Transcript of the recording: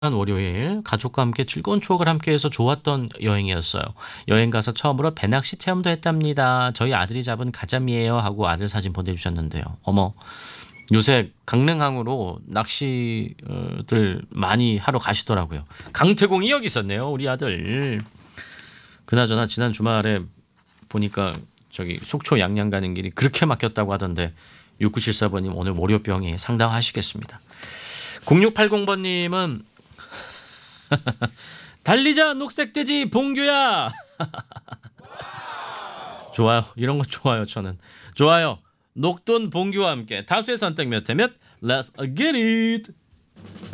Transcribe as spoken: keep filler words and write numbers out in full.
월요일 가족과 함께 즐거운 추억을 함께해서 좋았던 여행이었어요. 여행 가서 처음으로 배낚시 체험도 했답니다. 저희 아들이 잡은 가자미예요 하고 아들 사진 보내주셨는데요. 어머, 요새 강릉항으로 낚시들 많이 하러 가시더라고요. 강태공이 여기 있었네요, 우리 아들. 그나저나 지난 주말에 보니까 저기 속초 양양 가는 길이 그렇게 막혔다고 하던데 육구칠사 번님 오늘 월요병이 상당하시겠습니다. 공육팔공 번님은 달리자 녹색돼지 봉규야. 좋아요. 이런 거 좋아요. 저는 좋아요. 녹돈 봉규와 함께 다수의 선택 몇 대 몇 Let's get it.